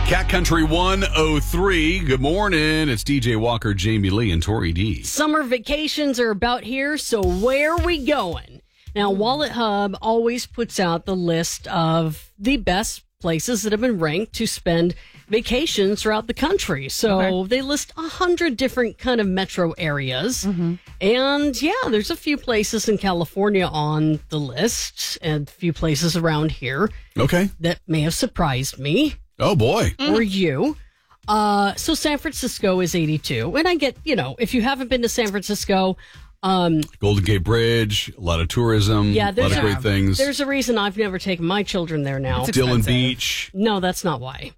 Cat Country 103. Good morning. It's DJ Walker, Jamie Lee, and Tori D. Summer vacations are about here, so where are we going? Now, Wallet Hub always puts out the list of the best places that have been ranked to spend vacations throughout the country. So they list 100 different kind of metro areas. And yeah, there's a few places in California on the list and a few places around here. Okay. That may have surprised me. Oh, boy. Or you. So San Francisco is 82. And I get, if you haven't been to San Francisco, Golden Gate Bridge, a lot of tourism, a lot of great things. There's a reason I've never taken my children there now. Dillon Beach. No, that's not why.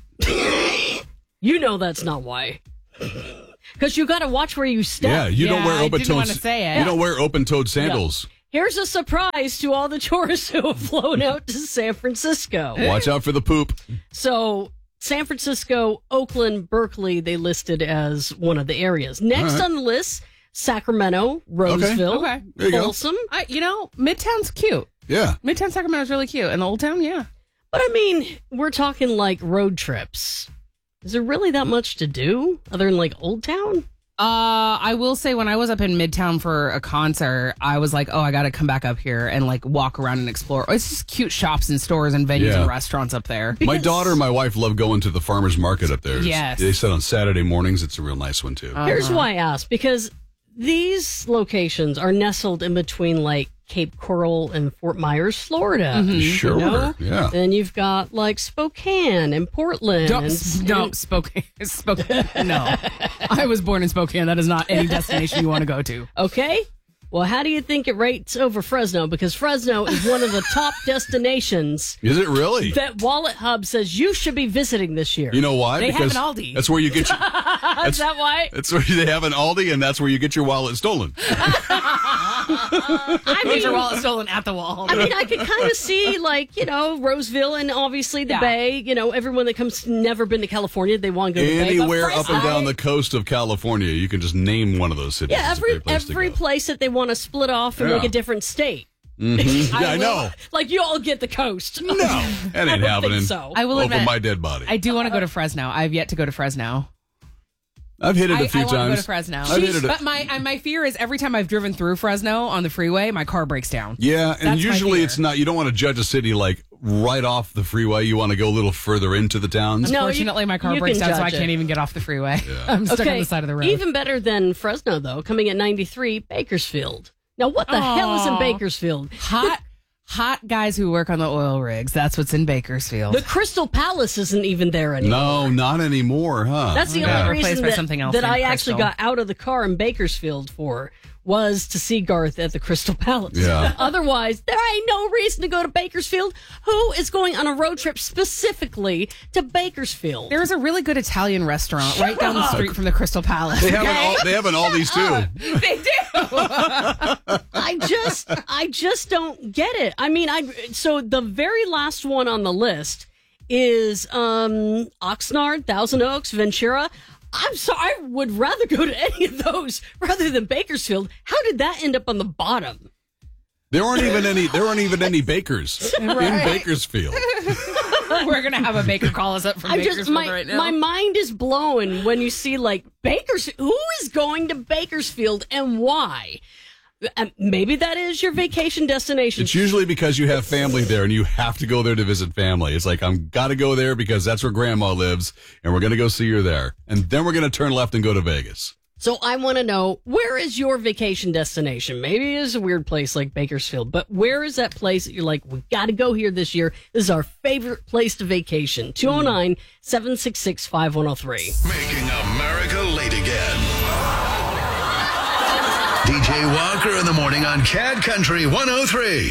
You know that's not why. Because you got to watch where you step. Yeah, you don't wear open-toed. You don't wear open-toed sandals. Yeah. Here's a surprise to all the tourists who have flown out to San Francisco. Watch out for the poop. So, San Francisco, Oakland, Berkeley, they listed as one of the areas. Next on the list, Sacramento, Roseville, Folsom. Midtown's cute. Yeah. Midtown Sacramento's really cute. And the Old Town, yeah. But I mean, we're talking like road trips. Is there really that much to do other than like Old Town? I will say when I was up in Midtown for a concert, I was like, I got to come back up here and like walk around and explore. It's just cute shops and stores and venues and restaurants up there. My daughter and my wife love going to the farmer's market up there. Yes. They said on Saturday mornings, it's a real nice one too. Here's why I asked, because these locations are nestled in between like Cape Coral and Fort Myers, Florida. Sure. Yeah. Then you've got like Spokane and Portland. Spokane. No. I was born in Spokane. That is not any destination you want to go to. Okay. Well, how do you think it rates over Fresno? Because Fresno is one of the top destinations. Is it really? That Wallet Hub says you should be visiting this year. You know why? They because have an Aldi. That's where you get your... Is that why? That's where they have an Aldi, and that's where you get your wallet stolen. I mean, your wallet stolen at the wall. I mean, I could kind of see, like, Roseville and obviously the Bay. Everyone that comes never been to California, they want to go to the Bay. Anywhere up and down the coast of California, you can just name one of those cities. Yeah, every place that they want to split off and make a different state. I know. Like, you all get the coast. No, that ain't happening. So. I will over admit, my dead body. I do want to go to Fresno. I've yet to go to Fresno. I've hit it a few I times. want to go to Fresno. I've hit it But my fear is every time I've driven through Fresno on the freeway, my car breaks down. Yeah, and That's usually it's not. You don't want to judge a city like right off the freeway. You want to go a little further into the towns. No, Unfortunately, my car breaks down, so I can't even get off the freeway. Yeah. I'm stuck on the side of the road. Even better than Fresno, though, coming at 93, Bakersfield. Now, what the hell is in Bakersfield? Hot guys who work on the oil rigs. That's what's in Bakersfield. The Crystal Palace isn't even there anymore. No, not anymore, huh? That's the only reason that I actually Crystal. got out of the car in Bakersfield was to see Garth at the Crystal Palace. Yeah. Otherwise, there ain't no reason to go to Bakersfield. Who is going on a road trip specifically to Bakersfield? There's a really good Italian restaurant right down the street from the Crystal Palace. They have an Aldi's too. They do. I just don't get it. I mean, so the very last one on the list is Oxnard, Thousand Oaks, Ventura. I'm sorry, I would rather go to any of those rather than Bakersfield. How did that end up on the bottom? There aren't even any bakers in Bakersfield. We're gonna have a baker call us up from Bakersfield right now. My mind is blown when you see like Bakersfield. Who is going to Bakersfield and why? Maybe that is your vacation destination. It's usually because you have family there and you have to go there to visit family. It's like, I'm got to go there because that's where grandma lives and we're going to go see her there. And then we're going to turn left and go to Vegas. So I want to know, where is your vacation destination? Maybe it is a weird place like Bakersfield, but where is that place that you're like, we got to go here this year? This is our favorite place to vacation. 209-766-5103. Making America late again. DJ Walker in the morning on Cat Country 103.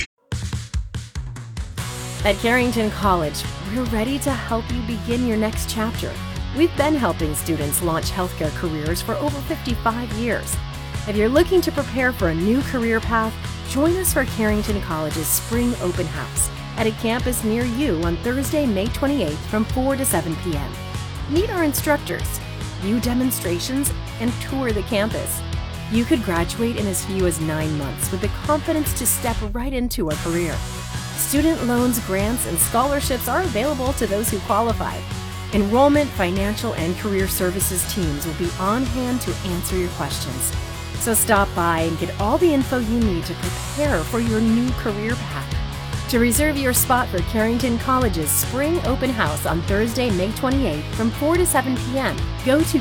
At Carrington College, we're ready to help you begin your next chapter. We've been helping students launch healthcare careers for over 55 years. If you're looking to prepare for a new career path, join us for Carrington College's Spring Open House at a campus near you on Thursday, May 28th from 4 to 7 p.m. Meet our instructors, view demonstrations, and tour the campus. You could graduate in as few as 9 months with the confidence to step right into a career. Student loans, grants, and scholarships are available to those who qualify. Enrollment, financial, and career services teams will be on hand to answer your questions. So stop by and get all the info you need to prepare for your new career path. To reserve your spot for Carrington College's Spring Open House on Thursday, May 28th from 4 to 7 p.m., go to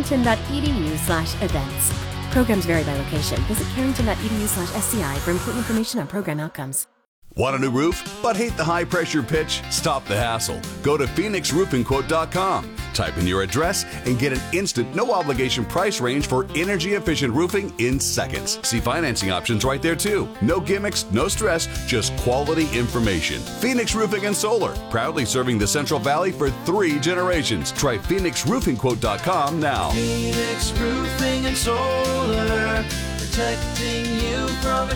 carrington.edu/events. Programs vary by location. Visit carrington.edu/SCI for important information on program outcomes. Want a new roof, but hate the high-pressure pitch? Stop the hassle. Go to PhoenixRoofingQuote.com. Type in your address and get an instant, no-obligation price range for energy-efficient roofing in seconds. See financing options right there, too. No gimmicks, no stress, just quality information. Phoenix Roofing and Solar, proudly serving the Central Valley for 3 generations. Try PhoenixRoofingQuote.com now. Phoenix Roofing and Solar, protecting you from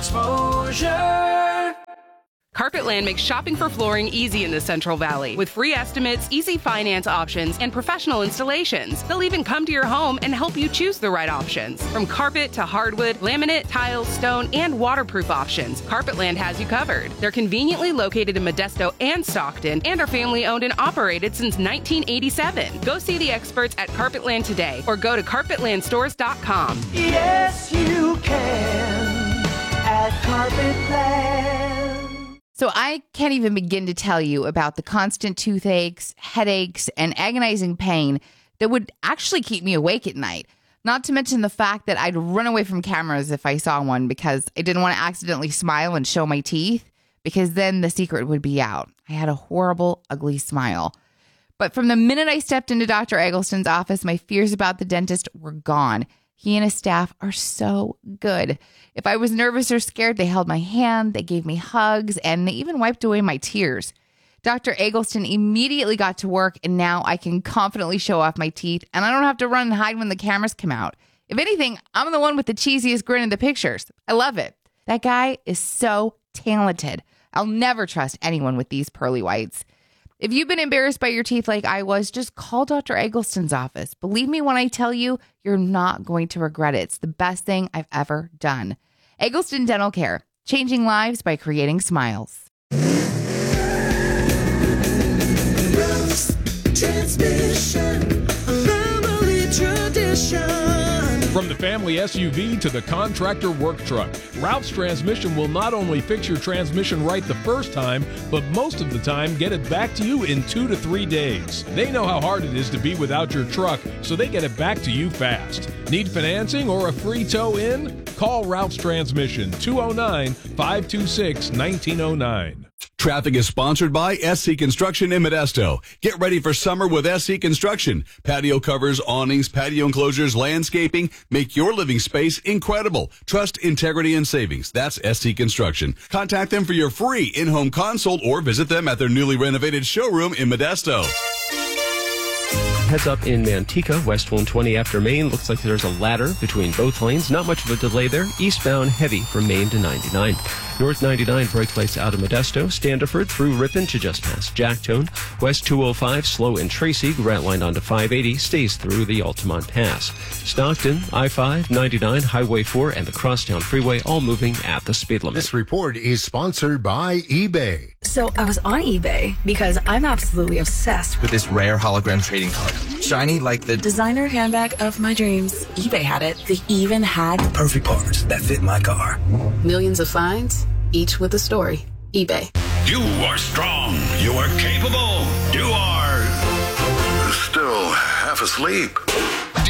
exposure. Carpetland makes shopping for flooring easy in the Central Valley with free estimates, easy finance options, and professional installations. They'll even come to your home and help you choose the right options. From carpet to hardwood, laminate, tile, stone, and waterproof options, Carpetland has you covered. They're conveniently located in Modesto and Stockton and are family owned and operated since 1987. Go see the experts at Carpetland today or go to carpetlandstores.com. Yes, you can at Carpetland. So I can't even begin to tell you about the constant toothaches, headaches, and agonizing pain that would actually keep me awake at night. Not to mention the fact that I'd run away from cameras if I saw one because I didn't want to accidentally smile and show my teeth, because then the secret would be out. I had a horrible, ugly smile. But from the minute I stepped into Dr. Eggleston's office, my fears about the dentist were gone. He and his staff are so good. If I was nervous or scared, they held my hand, they gave me hugs, and they even wiped away my tears. Dr. Eggleston immediately got to work, and now I can confidently show off my teeth, and I don't have to run and hide when the cameras come out. If anything, I'm the one with the cheesiest grin in the pictures. I love it. That guy is so talented. I'll never trust anyone with these pearly whites. If you've been embarrassed by your teeth like I was, just call Dr. Eggleston's office. Believe me when I tell you, you're not going to regret it. It's the best thing I've ever done. Eggleston Dental Care, changing lives by creating smiles. Ralph's Transmission, a family tradition. From the family SUV to the contractor work truck, Ralph's Transmission will not only fix your transmission right the first time, but most of the time get it back to you in 2 to 3 days. They know how hard it is to be without your truck, so they get it back to you fast. Need financing or a free tow in? Call Ralph's Transmission, 209-526-1909. Traffic is sponsored by SC Construction in Modesto. Get ready for summer with SC Construction. Patio covers, awnings, patio enclosures, landscaping. Make your living space incredible. Trust, integrity, and savings. That's SC Construction. Contact them for your free in-home consult or visit them at their newly renovated showroom in Modesto. Heads up in Manteca, west 120 after Main. Looks like there's a ladder between both lanes. Not much of a delay there. Eastbound heavy from Main to 99. North 99 break lights out of Modesto. Standiford through Ripon to just past Jacktone. West 205 slow in Tracy. Grant line onto 580 stays through the Altamont Pass. Stockton, I-5, 99, Highway 4, and the Crosstown Freeway all moving at the speed limit. This report is sponsored by eBay. So I was on eBay because I'm absolutely obsessed with this rare hologram trading card. Shiny like the designer handbag of my dreams. eBay had it. They even had the perfect parts that fit my car. Millions of finds, each with a story. eBay. You are strong. You are capable. You are still half asleep.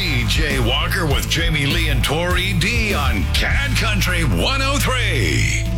DJ Walker with Jamie Lee and Tori D on CAD Country 103.